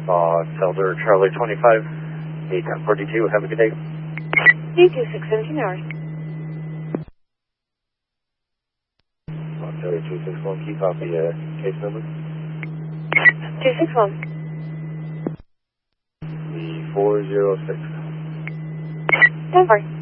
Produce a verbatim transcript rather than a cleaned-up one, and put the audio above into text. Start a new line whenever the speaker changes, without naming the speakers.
Boss Elder Charlie twenty-five, eight ten forty-two. Have a good day.
Thank you, six seventeen hours.
Boss Elder two six one, keep off the uh, case number.
two six one.
The four zero six.
Denver.